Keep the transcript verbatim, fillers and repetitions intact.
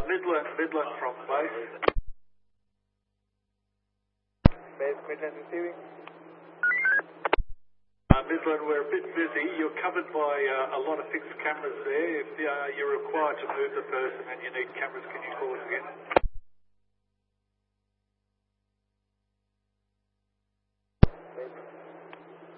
Midland, Midland from base. Base Midland receiving. Uh, Midland, we're a bit busy. You're covered by uh, a lot of fixed cameras there. If uh, you're required to move the person and you need cameras, can you call us again?